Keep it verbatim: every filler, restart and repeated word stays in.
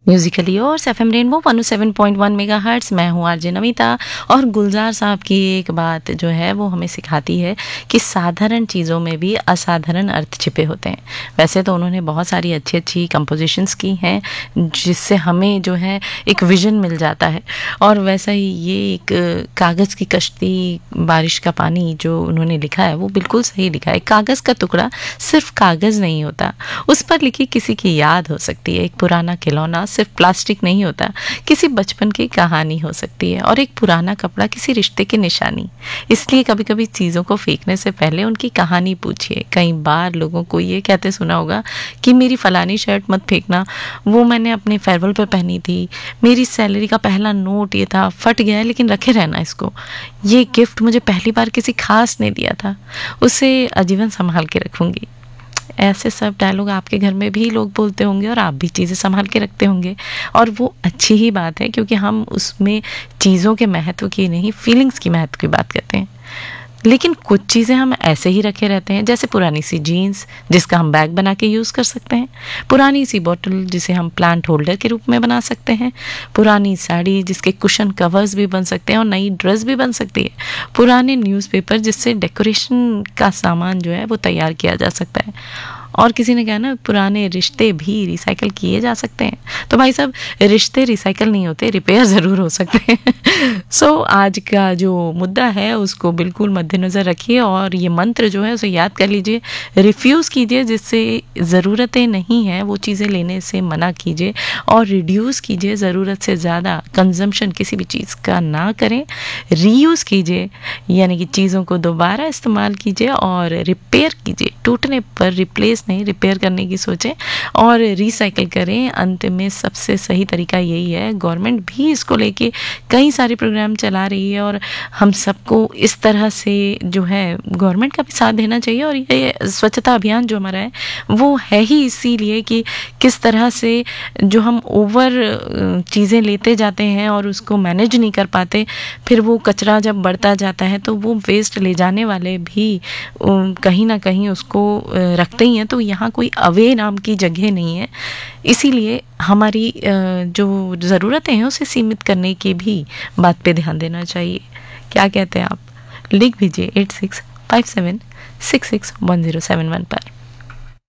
Musically और F M rainbow one O seven point one megahertz. मैं हूँ RJ Namita. और गुलजार साहब की एक बात जो है वो हमें सिखाती है कि साधारण चीज़ों में भी असाधारण अर्थ छिपे होते हैं। वैसे तो उन्होंने बहुत सारी अच्छी अच्छी कंपोजिशंस की हैं जिससे हमें जो है एक विजन मिल जाता है। और वैसा ही ये एक कागज़ की कश्ती, बारिश का पानी जो उन्होंने लिखा है वो बिल्कुल सही लिखा है। कागज़ का टुकड़ा सिर्फ कागज़ नहीं होता, उस पर लिखी किसी की याद हो सकती है। एक पुराना खिलौना सिर्फ प्लास्टिक नहीं होता, किसी बचपन की कहानी हो सकती है। और एक पुराना कपड़ा किसी रिश्ते की निशानी। इसलिए कभी कभी चीज़ों को फेंकने से पहले उनकी कहानी पूछिए। कई बार लोगों को ये कहते सुना होगा कि मेरी फलानी शर्ट मत फेंकना, वो मैंने अपने फेयरवेल पे पहनी थी। मेरी सैलरी का पहला नोट ये था, फट गया है लेकिन रखे रहना इसको। ये गिफ्ट मुझे पहली बार किसी खास ने दिया था, उसे आजीवन संभाल के रखूंगी। ऐसे सब डायलॉग आपके घर में भी लोग बोलते होंगे और आप भी चीज़ें संभाल के रखते होंगे। और वो अच्छी ही बात है क्योंकि हम उसमें चीज़ों के महत्व की नहीं, फीलिंग्स की महत्व की बात करते हैं। लेकिन कुछ चीज़ें हम ऐसे ही रखे रहते हैं, जैसे पुरानी सी जीन्स जिसका हम बैग बना के यूज़ कर सकते हैं, पुरानी सी बॉटल जिसे हम प्लांट होल्डर के रूप में बना सकते हैं, पुरानी साड़ी जिसके कुशन कवर्स भी बन सकते हैं और नई ड्रेस भी बन सकती है, पुराने न्यूज़पेपर जिससे डेकोरेशन का सामान जो है वो तैयार किया जा सकता है। और किसी ने कहा ना, पुराने रिश्ते भी रिसाइकल किए जा सकते हैं। तो भाई साहब, रिश्ते रिसाइकल नहीं होते, रिपेयर ज़रूर हो सकते हैं। सो so, आज का जो मुद्दा है उसको बिल्कुल मद्देनज़र रखिए और ये मंत्र जो है उसे याद कर लीजिए। रिफ्यूज़ कीजिए, जिससे ज़रूरतें नहीं हैं वो चीज़ें लेने से मना कीजिए। और रिड्यूस कीजिए, ज़रूरत से ज़्यादा कंजम्पशन किसी भी चीज़ का ना करें। रीयूज़ कीजिए, यानी कि चीज़ों को दोबारा इस्तेमाल कीजिए। और रिपेयर कीजिए, टूटने पर रिप्लेस नहीं, रिपेयर करने की सोचें। और रिसाइकिल करें। अंत में सबसे सही तरीका यही है। गवर्नमेंट भी इसको लेके कई सारे प्रोग्राम चला रही है और हम सबको इस तरह से जो है गवर्नमेंट का भी साथ देना चाहिए। और ये स्वच्छता अभियान जो हमारा है वो है ही इसीलिए कि किस तरह से जो हम ओवर चीज़ें लेते जाते हैं और उसको मैनेज नहीं कर पाते, फिर वो कचरा जब बढ़ता जाता है तो वो वेस्ट ले जाने वाले भी कहीं ना कहीं उसको रखते ही हैं। तो यहाँ कोई अवे नाम की जगह नहीं है। इसीलिए हमारी जो ज़रूरतें हैं उसे सीमित करने की भी बात पे ध्यान देना चाहिए। क्या कहते हैं आप? लिख भेजिए eight six five seven six six one zero seven one पर।